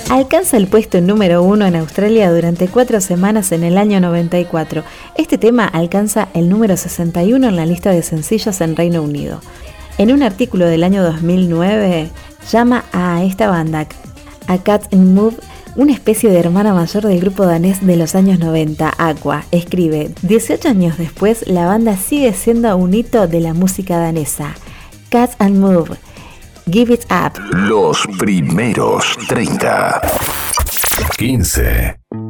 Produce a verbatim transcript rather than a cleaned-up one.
alcanza el puesto número uno en Australia durante cuatro semanas en el año noventa y cuatro. Este tema alcanza el número sesenta y uno en la lista de sencillos en Reino Unido. En un artículo del año dos mil nueve, llama a esta banda, a Cat and Move, una especie de hermana mayor del grupo danés de los años noventa, Aqua. Escribe, dieciocho años después, la banda sigue siendo un hito de la música danesa. Cat and Move, Give It Up. Los primeros treinta. quince.